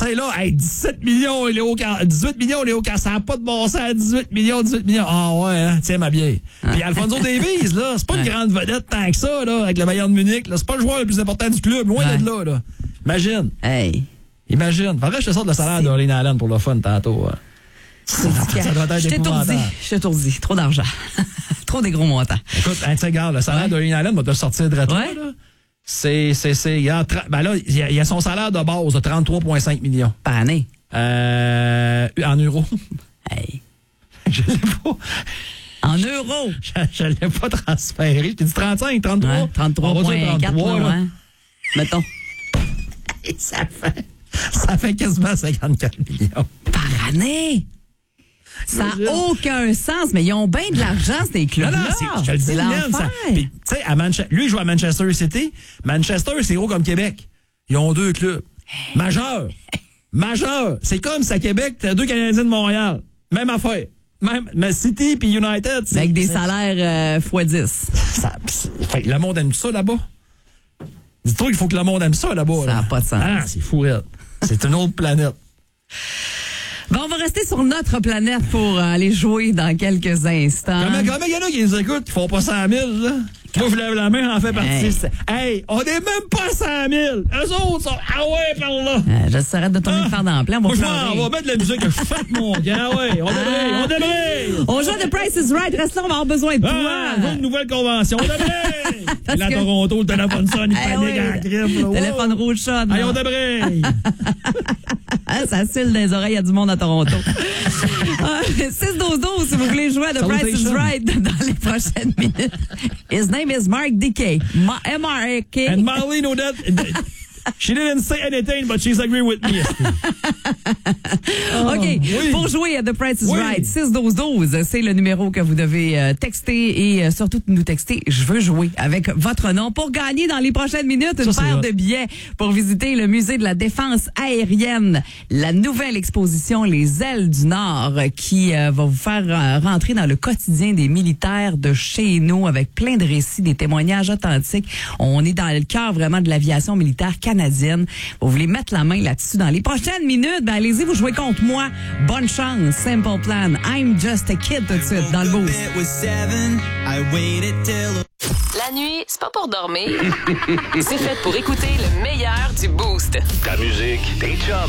sais, là, hey, 17 millions, Léo 18 millions, Léo ça n'a pas de bon sens, 18 millions. Ah ouais, hein, tiens ma vieille. Puis Alfonso Davies, là, c'est pas une grande vedette tant que ça, là, avec le Bayern de Munich. Là, c'est pas le joueur le plus important du club, loin de là. Imagine. Hey. Imagine. Faudrait que je te sorte le salaire d'Erling Haaland pour le fun tantôt. Ça doit être épouvantable. Je t'étourdis. Trop d'argent. Trop des gros montants. Écoute, tu sais, regarde, le salaire d'Erling Haaland va te sortir de rétro, là. Ben là, il y a son salaire de base de 33,5 millions. Par année. En euros. Hey. Je l'ai pas. En euros. Je l'ai pas transféré. Je t'ai dit 35, 33. Ouais, 33,4, là, hein. Mettons. Et ça fait quasiment 54 millions. Par année. Ça n'a aucun sens, mais ils ont bien de l'argent, ces clubs-là. Non, je te le dis, l'enfer. Tu sais, lui, il joue à Manchester City. Manchester, c'est gros comme Québec. Ils ont 2 clubs. Majeurs. C'est comme si à Québec, t'as 2 Canadiens de Montréal. Même affaire. Mais City puis United, c'est... Avec des salaires x10. Le monde aime ça là-bas. Dis-toi qu'il faut que le monde aime ça là-bas. Ça n'a pas de sens. Ah, c'est fou, raide. C'est une autre planète. Bon, on va rester sur notre planète pour aller jouer dans quelques instants. Comment il y en a qui nous écoutent, qui font pas 100 000, là? Moi, je lève la main, en fait partie. Hey, on n'est même pas 100 000. Eux autres sont, ah ouais, par là. J'essaierai de tourner le fer dans le plan. On va mettre de la musique, je fête mon gars. Ah ouais, on débrille. On joue à The Price is Right. Reste là, on va avoir besoin de toi. On joue une nouvelle convention. On débrille. Là, Toronto, le téléphone sonne, il panique en crime. Téléphone rouge sonne. Allez, on débrille. Ça cille dans les oreilles à du monde à Toronto. 6-12-12 si vous voulez jouer à The Price is Right dans les prochaines minutes. His name is Mark D.K. M-R-A-K. And Marlene Odette, she didn't say anything, but she's agree with me. OK. Pour jouer à The Price is Right, 6-12-12, c'est le numéro que vous devez texter et surtout nous texter « Je veux jouer » avec votre nom pour gagner dans les prochaines minutes une paire de billets pour visiter le musée de la défense aérienne. La nouvelle exposition Les Ailes du Nord qui va vous faire rentrer dans le quotidien des militaires de chez nous avec plein de récits, des témoignages authentiques. On est dans le cœur vraiment de l'aviation militaire canadienne. Vous voulez mettre la main là-dessus dans les prochaines minutes, ben allez-y, vous jouez contre moi. Bonne chance. Simple Plan. I'm just a kid tout de suite dans le boost. La nuit, c'est pas pour dormir. C'est fait pour écouter le meilleur du boost. Ta musique, tes chums.